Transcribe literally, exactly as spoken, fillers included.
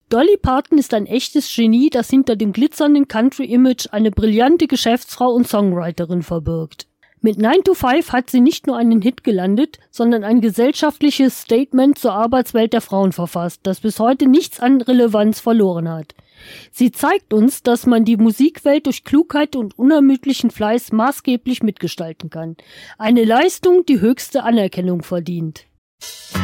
Dolly Parton ist ein echtes Genie, das hinter dem glitzernden Country-Image eine brillante Geschäftsfrau und Songwriterin verbirgt. Mit nine to five hat sie nicht nur einen Hit gelandet, sondern ein gesellschaftliches Statement zur Arbeitswelt der Frauen verfasst, das bis heute nichts an Relevanz verloren hat. Sie zeigt uns, dass man die Musikwelt durch Klugheit und unermüdlichen Fleiß maßgeblich mitgestalten kann. Eine Leistung, die höchste Anerkennung verdient.